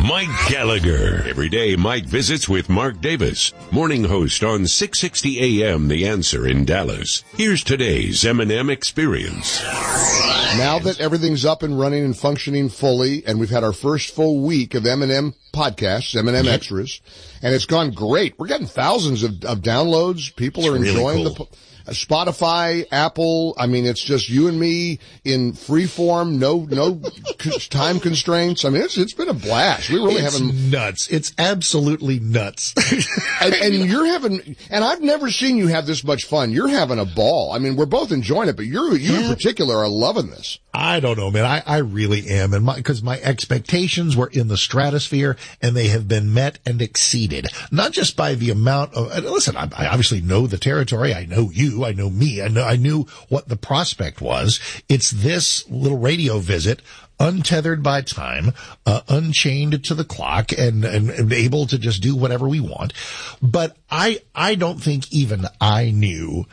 Mike Gallagher. Every day, Mike visits with Mark Davis, morning host on 660 AM The Answer in Dallas. Here's today's M&M Experience. Now that everything's up and running and functioning fully, and we've had our first full week of M&M podcasts, M&M Extras, and it's gone great. We're getting thousands of downloads. People are enjoying really cool. Spotify, Apple. I mean, it's just you and me in free form, no time constraints. I mean, it's been a blast. We really haven't nuts. It's absolutely nuts. and you're having, and I've never seen you have this much fun. You're having a ball. I mean, we're both enjoying it, but you in particular are loving this. I don't know, man. I really am. And because my expectations were in the stratosphere and they have been met and exceeded. Not just by the amount of, listen, I obviously know the territory. I know you. I know me. I knew what the prospect was. It's this little radio visit, untethered by time, unchained to the clock, and able to just do whatever we want. But I don't think even I knew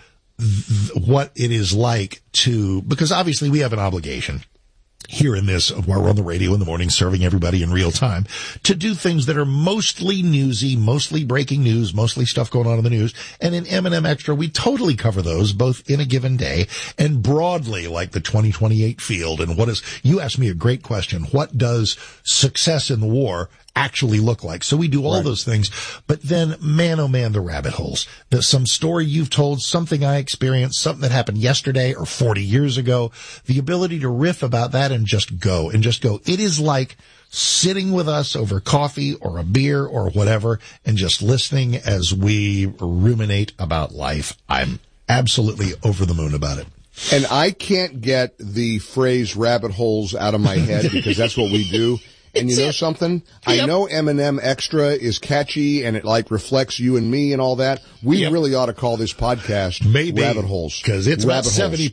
what it is like to, because obviously we have an obligation here in this, where we're on the radio in the morning serving everybody in real time, to do things that are mostly newsy, mostly breaking news, mostly stuff going on in the news. And in M&M Extra, we totally cover those both in a given day and broadly, like the 2028 field. And you asked me a great question. What does success in the war actually look like? So we do all those things, but then, man, oh man, the rabbit holes. There's some story you've told, something I experienced, something that happened yesterday or 40 years ago, the ability to riff about that and just go. It is like sitting with us over coffee or a beer or whatever and just listening as we ruminate about life. I'm absolutely over the moon about it. And I can't get the phrase rabbit holes out of my head because that's what we do. And you know something? Yep. I know M&M Extra is catchy and it like reflects you and me and all that. We really ought to call this podcast Rabbit Holes. Because it's about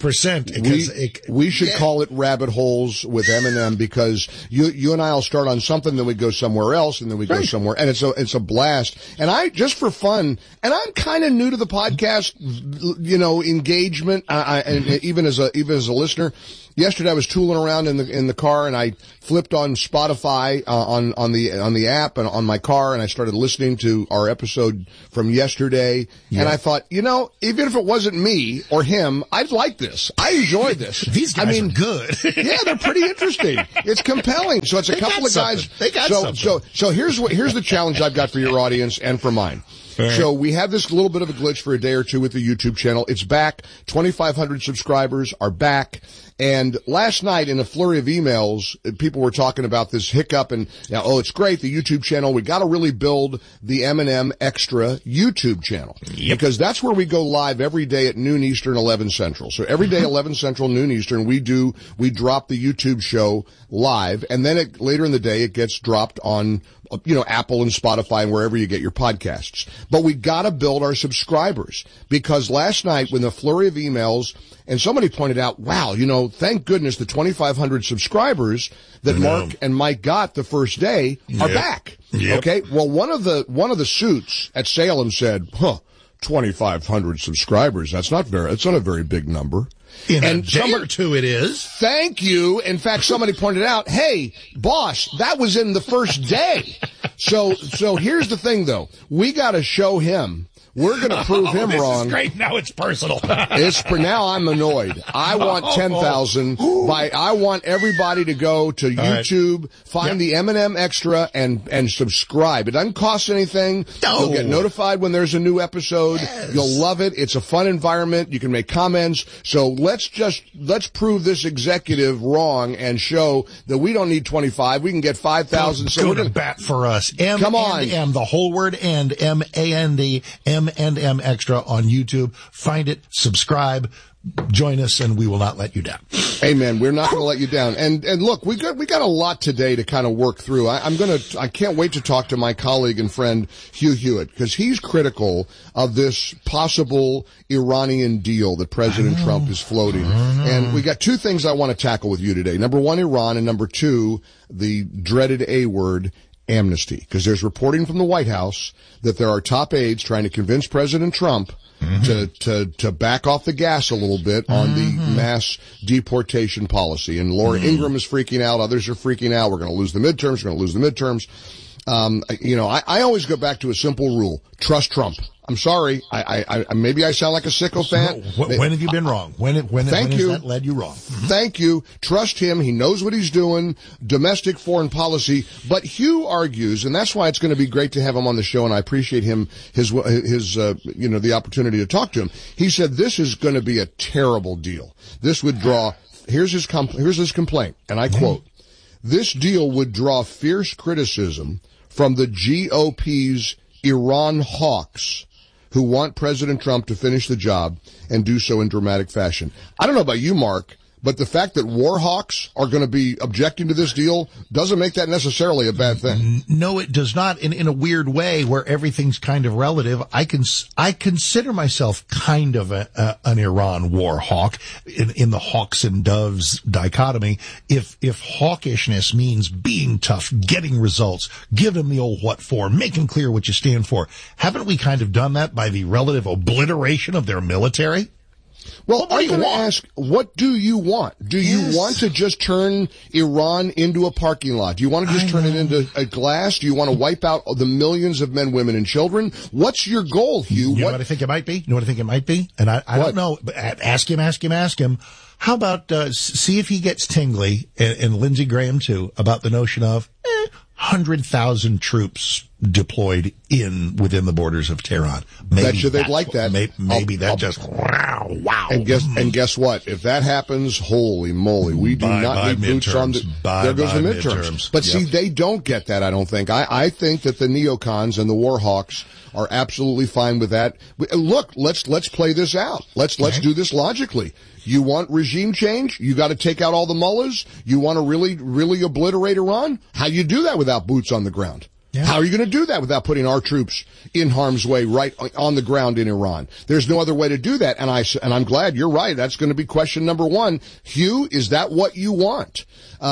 70%. We should call it Rabbit Holes with M&M because you and I will start on something, then we go somewhere else, and then we go somewhere. And it's a blast. And just for fun, and I'm kind of new to the podcast, engagement, and even as a listener. Yesterday I was tooling around in the car and I flipped on Spotify on the app and on my car and I started listening to our episode from yesterday and I thought, even if it wasn't me or him, I'd like this. I enjoyed this. These guys are good. Yeah, they're pretty interesting. It's compelling. So it's a couple of guys. They got something. So here's the challenge I've got for your audience and for mine. Right. So we had this little bit of a glitch for a day or two with the YouTube channel. It's back. 2,500 subscribers are back. And last night in a flurry of emails, people were talking about this hiccup and, it's great, the YouTube channel. We got to really build the M&M Extra YouTube channel. Yep. Because that's where we go live every day at noon Eastern, 11 Central. So every day, 11 Central, noon Eastern, we drop the YouTube show live. And then later in the day, it gets dropped on Apple and Spotify and wherever you get your podcasts. But we got to build our subscribers because last night when the flurry of emails and somebody pointed out, wow, thank goodness the 2,500 subscribers that Mark and Mike got the first day are back. Yep. Okay. Well, one of the suits at Salem said, 2,500 subscribers. That's not a very big number. In a day or two it is. Thank you. In fact, somebody pointed out, hey, boss, that was in the first day. So here's the thing, though. We got to show him. We're going to prove him wrong. This is great. Now it's personal. Now I'm annoyed. I want 10,000. I want everybody to go to YouTube, find the M&M Extra, and subscribe. It doesn't cost anything. No. You'll get notified when there's a new episode. Yes. You'll love it. It's a fun environment. You can make comments. So let's prove this executive wrong and show that we don't need 25. We can get 5,000. So we're going to bat for us. Come on. M, the whole word and, M-A-N-D, M&M Extra on YouTube. Find it, subscribe, join us, and we will not let you down. Amen. We're not going to let you down. And look, we got a lot today to kind of work through. I can't wait to talk to my colleague and friend Hugh Hewitt because he's critical of this possible Iranian deal that President Trump is floating. And we got two things I want to tackle with you today. Number one, Iran, and number two, the dreaded A word, amnesty, because there's reporting from the White House that there are top aides trying to convince President Trump to back off the gas a little bit on the mass deportation policy. And Laura Ingraham is freaking out. Others are freaking out. We're going to lose the midterms. We're going to lose the midterms. I always go back to a simple rule. Trust Trump. I'm sorry. I maybe I sound like a sycophant. When have you been wrong? When has that led you wrong? Thank you. Trust him. He knows what he's doing. Domestic foreign policy. But Hugh argues, and that's why it's going to be great to have him on the show, and I appreciate his the opportunity to talk to him. He said this is going to be a terrible deal. This would draw, here's his complaint, and I quote, "This deal would draw fierce criticism from the GOP's Iran hawks who want President Trump to finish the job and do so in dramatic fashion." I don't know about you, Mark, but the fact that war hawks are going to be objecting to this deal doesn't make that necessarily a bad thing. No, it does not. In a weird way where everything's kind of relative, I consider myself kind of an Iran war hawk in the hawks and doves dichotomy. If hawkishness means being tough, getting results, give them the old what for, making clear what you stand for, haven't we kind of done that by the relative obliteration of their military? Well, I'm going to ask, what do you want? Do you want to just turn Iran into a parking lot? Do you want to just turn it into a glass? Do you want to wipe out the millions of men, women, and children? What's your goal, Hugh? You know what I think it might be? And I don't know. But ask him. How about see if he gets tingly, and Lindsey Graham too, about the notion of 100,000 troops deployed within the borders of Tehran. Bet you they'd like that. Maybe wow. And guess what? If that happens, holy moly, we do not need boots on the. There goes the midterms. But see, they don't get that. I don't think. I think that the neocons and the war hawks are absolutely fine with that. Look, let's play this out. Let's do this logically. You want regime change? You got to take out all the mullahs? You want to really obliterate Iran? How you do that without boots on the ground? Yeah. How are you going to do that without putting our troops in harm's way right on the ground in Iran? There's no other way to do that. And I'm glad you're right. That's going to be question number one. Hugh, is that what you want?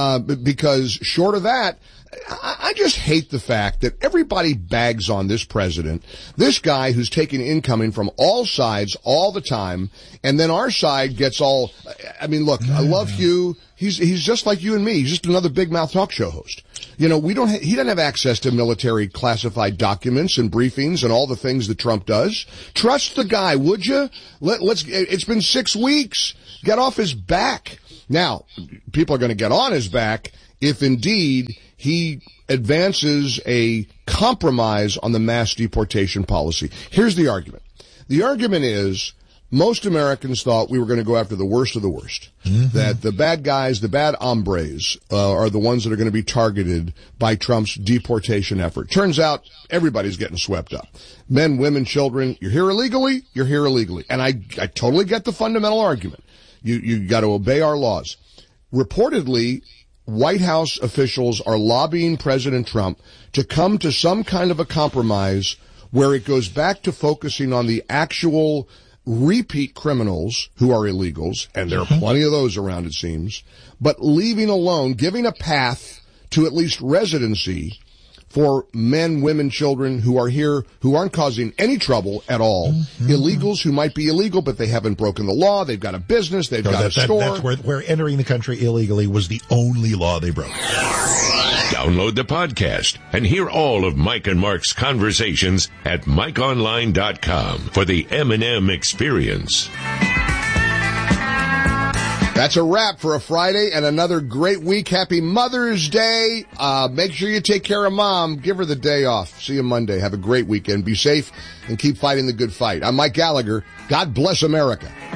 Because short of that, I just hate the fact that everybody bags on this president, this guy who's taking incoming from all sides all the time, and then our side gets all, I mean, look, I love Hugh. He's just like you and me. He's just another big mouth talk show host. You know, he doesn't have access to military classified documents and briefings and all the things that Trump does. Trust the guy, would you? It's been 6 weeks. Get off his back. Now, people are going to get on his back if indeed he advances a compromise on the mass deportation policy. Here's the argument. The argument is most Americans thought we were going to go after the worst of the worst, that the bad guys, the bad hombres, are the ones that are going to be targeted by Trump's deportation effort. Turns out everybody's getting swept up. Men, women, children, you're here illegally, you're here illegally. And I totally get the fundamental argument. You got to obey our laws. Reportedly, White House officials are lobbying President Trump to come to some kind of a compromise where it goes back to focusing on the actual repeat criminals who are illegals, and there are plenty of those around, it seems, but leaving alone, giving a path to at least residency for men, women, children who are here, who aren't causing any trouble at all. Illegals who might be illegal, but they haven't broken the law. They've got a business. They've got a store. That's where entering the country illegally was the only law they broke. Download the podcast and hear all of Mike and Mark's conversations at MikeOnline.com for the M&M experience. That's a wrap for a Friday and another great week. Happy Mother's Day. Make sure you take care of Mom. Give her the day off. See you Monday. Have a great weekend. Be safe and keep fighting the good fight. I'm Mike Gallagher. God bless America.